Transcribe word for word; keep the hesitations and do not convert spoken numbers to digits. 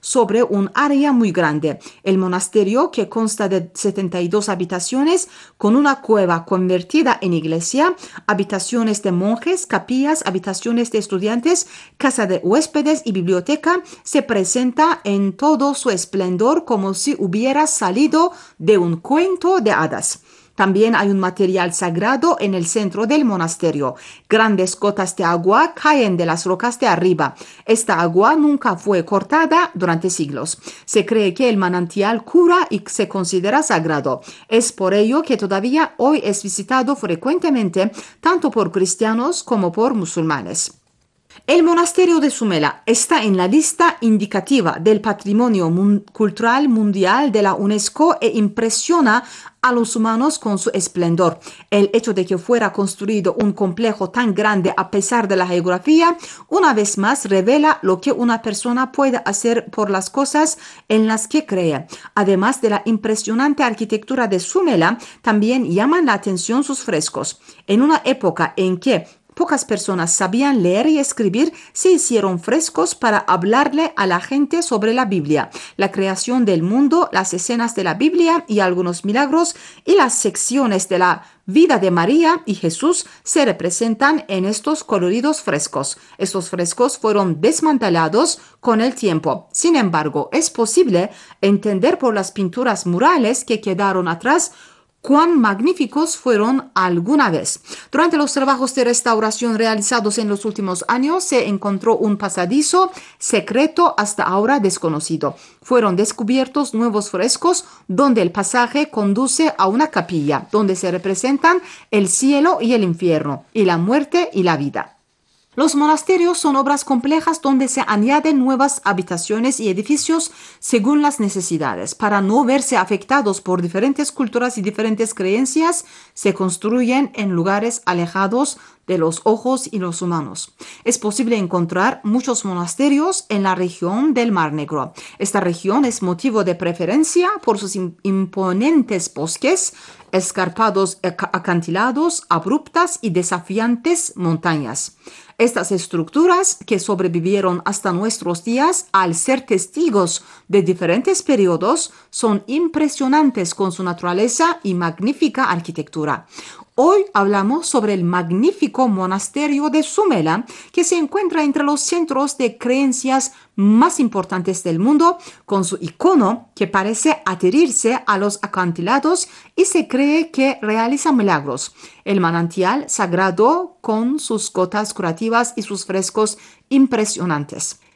sobre un área muy grande. El monasterio, que consta de setenta y dos habitaciones, con una cueva convertida en iglesia, habitaciones de monjes, capillas, habitaciones de estudiantes, casa de huéspedes y biblioteca, se presenta en todo su esplendor como si hubiera salido de un cuento de hadas. También hay un material sagrado en el centro del monasterio. Grandes gotas de agua caen de las rocas de arriba. Esta agua nunca fue cortada durante siglos. Se cree que el manantial cura y se considera sagrado. Es por ello que todavía hoy es visitado frecuentemente tanto por cristianos como por musulmanes. El monasterio de Sumela está en la lista indicativa del Patrimonio mun- Cultural Mundial de la UNESCO e impresiona a los humanos con su esplendor. El hecho de que fuera construido un complejo tan grande a pesar de la geografía, una vez más revela lo que una persona puede hacer por las cosas en las que cree. Además de la impresionante arquitectura de Sumela, también llaman la atención sus frescos. En una época en que pocas personas sabían leer y escribir, se hicieron frescos para hablarle a la gente sobre la Biblia, la creación del mundo, las escenas de la Biblia y algunos milagros, y las secciones de la vida de María y Jesús se representan en estos coloridos frescos. Estos frescos fueron desmantelados con el tiempo. Sin embargo, es posible entender por las pinturas murales que quedaron atrás cuán magníficos fueron alguna vez. Durante los trabajos de restauración realizados en los últimos años, se encontró un pasadizo secreto hasta ahora desconocido. Fueron descubiertos nuevos frescos donde el pasaje conduce a una capilla, donde se representan el cielo y el infierno, y la muerte y la vida. Los monasterios son obras complejas donde se añaden nuevas habitaciones y edificios según las necesidades. Para no verse afectados por diferentes culturas y diferentes creencias, se construyen en lugares alejados de los ojos y los humanos. Es posible encontrar muchos monasterios en la región del Mar Negro. Esta región es motivo de preferencia por sus imponentes bosques, escarpados acantilados, abruptas y desafiantes montañas. Estas estructuras, que sobrevivieron hasta nuestros días al ser testigos de diferentes periodos, son impresionantes con su naturaleza y magnífica arquitectura. Hoy hablamos sobre el magnífico monasterio de Sumela, que se encuentra entre los centros de creencias más importantes del mundo, con su icono que parece adherirse a los acantilados y se cree que realiza milagros. El manantial sagrado con sus gotas curativas y sus frescos impresionantes.